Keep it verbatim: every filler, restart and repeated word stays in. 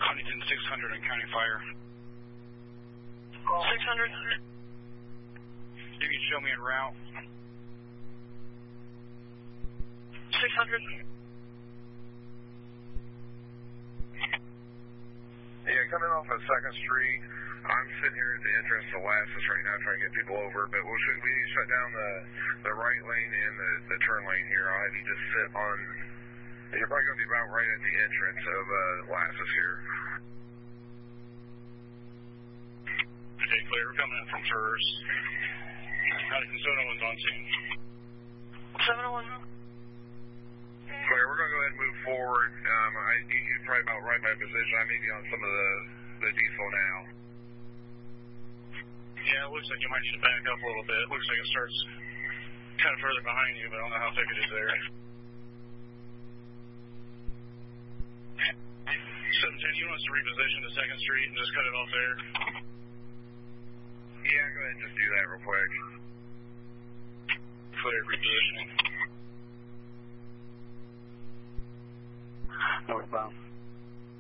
Huntington six hundred on County Fire. six hundred. You can show me en route. six hundred. Yeah, coming off of second Street. I'm sitting here at the entrance to Lassus right now trying to get people over, but we'll shoot, we need to shut down the, the right lane and the, the turn lane here. I'll have you just sit on, you're probably going to be about right at the entrance of uh, Lassus here. Okay, clear. We're coming in from first. Huntington seven oh one's on scene. seven oh one. Clear, we're going to go ahead and move forward. Um, I, you're probably about right by position. I may be on some of the, the diesel now. Yeah, it looks like you might need to back up a little bit. It looks like it starts kind of further behind you, but I don't know how thick it is there. seven ten, you want us to reposition to second Street and just cut it off there? Yeah, go ahead and just do that real quick. Clear, repositioning. Northbound.